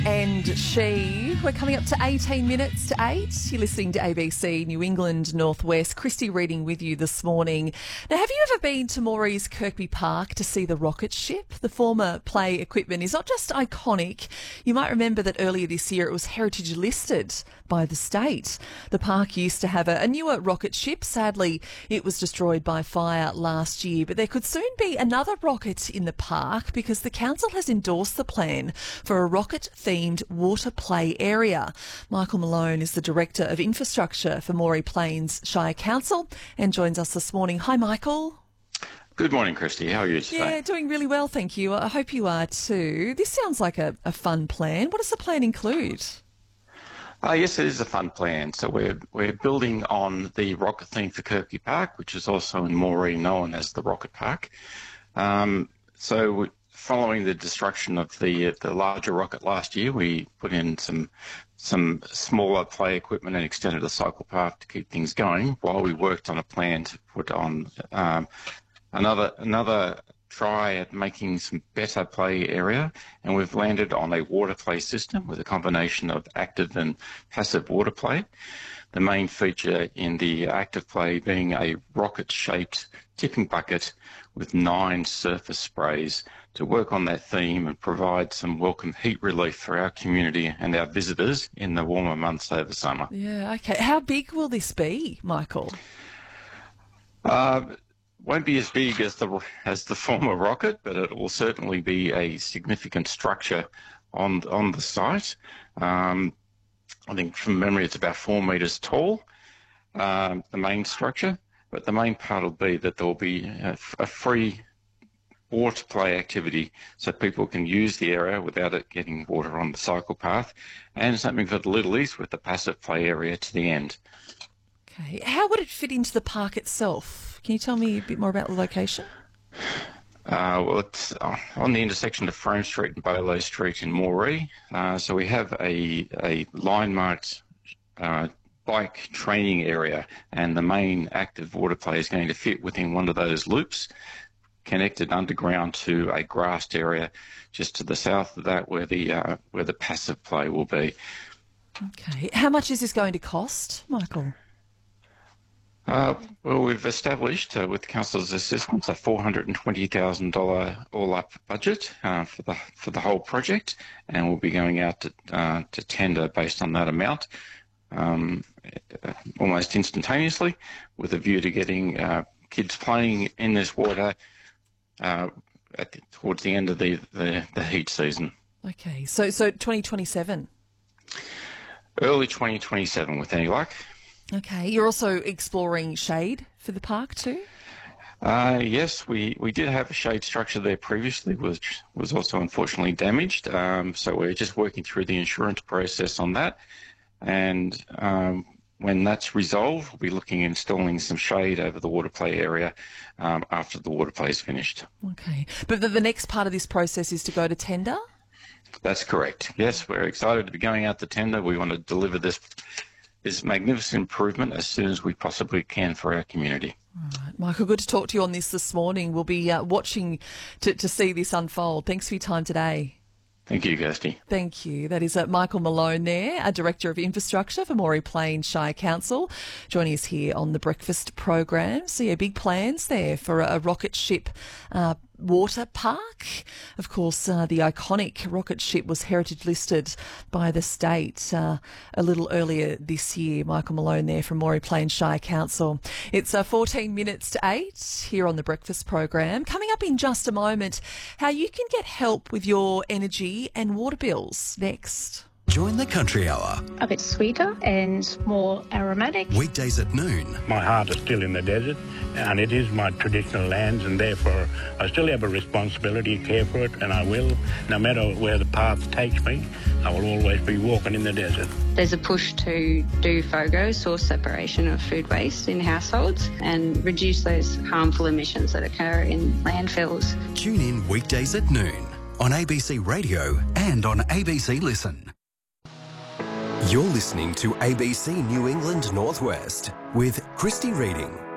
and she. We're coming up to 18 minutes to 8. You're listening to ABC New England Northwest. Christy Reading with you this morning. Now, have you ever been to Moray's Kirkby Park to see the rocket ship? The former play equipment is not just iconic. You might remember that earlier this year it was heritage listed by the state. The park used to have a newer rocket ship. Sadly, it was destroyed by fire last year, but there could soon be another rocket in the park because the council has endorsed the plan for a rocket-themed water play area. Michael Malone is the Director of Infrastructure for Moree Plains Shire Council and joins us this morning. Hi, Michael. Good morning, Christy. How are you today? Yeah, doing really well, thank you. I hope you are too. This sounds like a fun plan. What does the plan include? Yes, it is a fun plan. So we're building on the rocket theme for Kirkby Park, which is also in Moree known as the Rocket Park. Following the destruction of the larger rocket last year, we put in some smaller play equipment and extended the cycle path to keep things going while we worked on a plan to put on another try at making some better play area, and we've landed on a water play system with a combination of active and passive water play. The main feature in the active play being a rocket-shaped tipping bucket with 9 surface sprays to work on that theme and provide some welcome heat relief for our community and our visitors in the warmer months over summer. Yeah, okay. How big will this be, Michael? Won't be as big as the former rocket, but it will certainly be a significant structure on the site. I think from memory it's about 4 metres tall, the main structure, but the main part will be that there will be a free water play activity so people can use the area without it getting water on the cycle path, and something for the Littlies with the passive play area to the end. Okay. How would it fit into the park itself? Can you tell me a bit more about the location? Well, it's on the intersection of Frome Street and Bolo Street in Moree. So we have a line-marked bike training area, and the main active water play is going to fit within one of those loops, connected underground to a grassed area just to the south of that where the passive play will be. Okay. How much is this going to cost, Michael? Well, we've established, with the Council's assistance, a $420,000 all-up budget for the whole project, and we'll be going out to tender based on that amount almost instantaneously, with a view to getting kids playing in this water towards the end of the heat season. Okay, so 2027? Early 2027 with any luck. Okay, you're also exploring shade for the park too? Yes, we did have a shade structure there previously, which was also unfortunately damaged. So we're just working through the insurance process on that. And when that's resolved, we'll be looking at installing some shade over the water play area after the water play is finished. Okay, but the next part of this process is to go to tender? That's correct. Yes, we're excited to be going out to tender. We want to deliver this magnificent improvement as soon as we possibly can for our community. All right, Michael, good to talk to you on this morning. We'll be watching to see this unfold. Thanks for your time today. Thank you, Kirsty. Thank you. That is Michael Malone there, a Director of Infrastructure for Moree Plains Shire Council, joining us here on the breakfast program. So, yeah, big plans there for a rocket ship water park. Of course, the iconic rocket ship was heritage listed by the state a little earlier this year. Michael Malone there from Moree Plains Shire Council. It's 14 minutes to 8 here on the breakfast program. Coming up in just a moment, how you can get help with your energy and water bills next. Join the Country Hour. A bit sweeter and more aromatic. Weekdays at noon. My heart is still in the desert, and it is my traditional lands, and therefore I still have a responsibility to care for it, and I will. No matter where the path takes me, I will always be walking in the desert. There's a push to do FOGO, source separation of food waste in households, and reduce those harmful emissions that occur in landfills. Tune in weekdays at noon on ABC Radio and on ABC Listen. You're listening to ABC New England Northwest with Christy Reading.